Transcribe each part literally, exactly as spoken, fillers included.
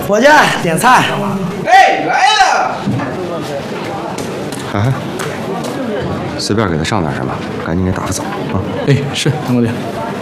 伙计，点菜。 哎，来了。 哎，随便给他上点什么，赶紧给打发走啊！ 哎，是唐国定。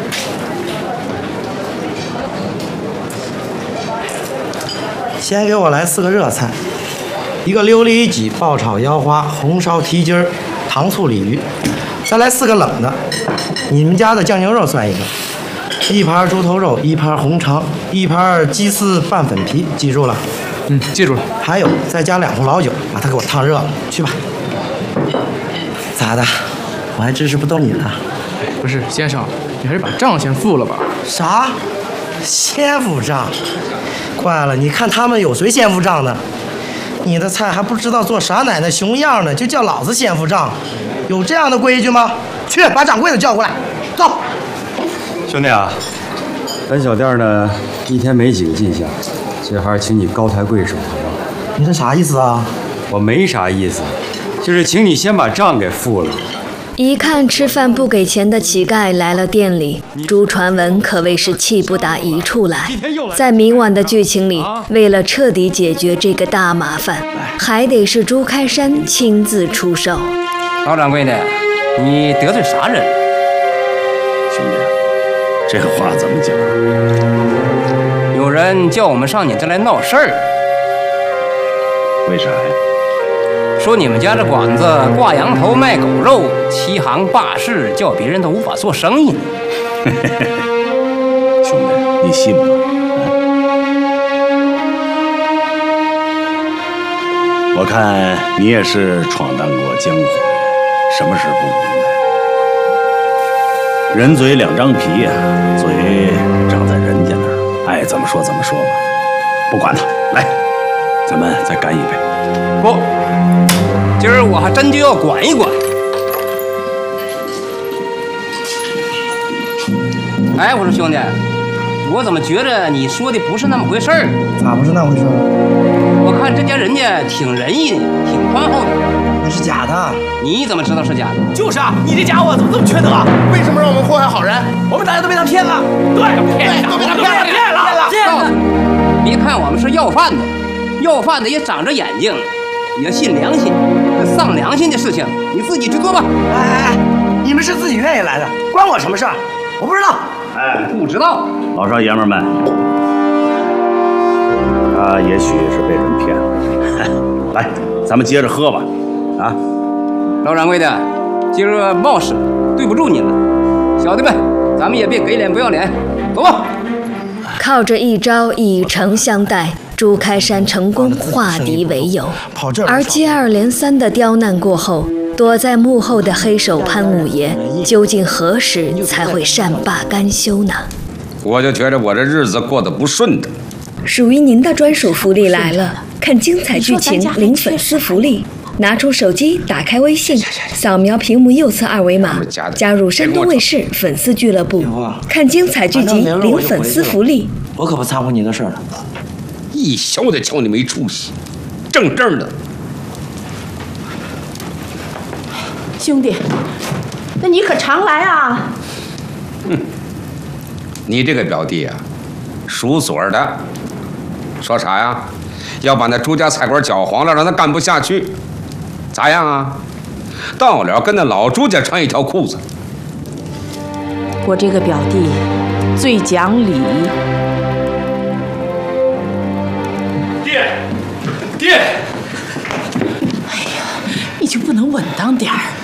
先给我来四个热菜，一个溜里脊爆炒腰花，红烧蹄筋儿，糖醋鲤鱼，再来四个冷的，你们家的酱牛肉算一个，一盘猪头肉，一盘红肠，一盘鸡丝拌粉皮，记住了？ 嗯，记住了。 还有再加两壶老酒，把它给我烫热了，去吧。咋的？我还支持不动你呢。 不是，先生，你还是把账先付了吧。 啥？先付账？怪了，你看他们有谁先付账的？你的菜还不知道做啥奶奶熊样呢，就叫老子先付账，有这样的规矩吗？去把掌柜的叫过来，走。 兄弟啊，咱小店呢一天没几个进项，所以还是请你高抬贵手，好吧？ 你这啥意思啊？ 我没啥意思，就是请你先把账给付了。 一看吃饭不给钱的乞丐来了店里，朱传文可谓是气不打一处来。在明晚的剧情里，为了彻底解决这个大麻烦，还得是朱开山亲自出手。 老掌柜的，你得罪啥人了？ 兄弟，这话怎么讲？ 有人叫我们上你这来闹事儿。 为啥呀？ 说你们家这馆子挂羊头卖狗肉，欺行霸市，叫别人都无法做生意呢。 兄弟，你信吗？我看你也是闯荡过江湖的，什么事不明白？人嘴两张皮呀、啊，嘴长在人家那儿，爱怎么说怎么说吧。不管他，来，咱们再干一杯。 不，今儿我还真就要管一管。哎，我说兄弟，我怎么觉得你说的不是那么回事儿？ 咋不是那回事？ 我看这家人家挺仁义的，挺宽厚的。 那是假的。 你怎么知道是假的？ 就是啊，你这家伙怎么这么缺德？为什么让我们祸害好人？我们大家都被他骗了。对，骗了，都被他骗了，骗了，骗了。 告诉你，别看我们是要饭的，要饭的也长着眼睛，也要信良心。这丧良心的事情，你自己去做吧。 哎哎哎，你们是自己愿意来的，关我什么事儿？我不知道。 哎， 不知道。 老少爷们们，他也许是被人骗了。来，咱们接着喝吧。啊， 老掌柜的，今儿冒失，对不住您了。小弟们，咱们也别给脸不要脸，走吧。 靠着一招以诚相待，朱开山成功化敌为友。而接二连三的刁难过后，躲在幕后的黑手潘五爷究竟何时才会善罢甘休呢？ 我就觉得我这日子过得不顺的。 属于您的专属福利来了！看精彩剧情领粉丝福利，拿出手机，打开微信，扫描屏幕右侧二维码，加入山东卫视粉丝俱乐部，看精彩剧集领粉丝福利。 我可不掺和你的事儿了。 一小的瞧你没出息，正正的。 兄弟，那你可常来啊！ 哼，你这个表弟啊，属所的，说啥呀？要把那朱家菜馆搅黄了，让他干不下去，咋样啊？到了跟那老朱家穿一条裤子。 我这个表弟最讲理。 爹，爹， 哎呀，你就不能稳当点儿？